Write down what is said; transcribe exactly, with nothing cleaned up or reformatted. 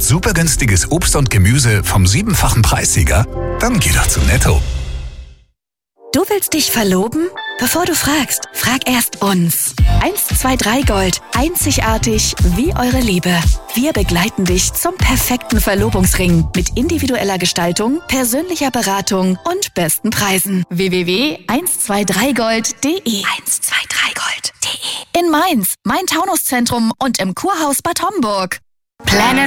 super günstiges Obst und Gemüse vom siebenfachen Preissieger? Dann geh doch zu Netto. Du willst dich verloben? Bevor du fragst, frag erst uns. eins zwei drei Gold. Einzigartig wie eure Liebe. Wir begleiten dich zum perfekten Verlobungsring mit individueller Gestaltung, persönlicher Beratung und besten Preisen. w w w punkt eins zwei drei gold punkt de eins zwei drei gold punkt de In Mainz, Main-Taunus-Zentrum und im Kurhaus Bad Homburg. Planet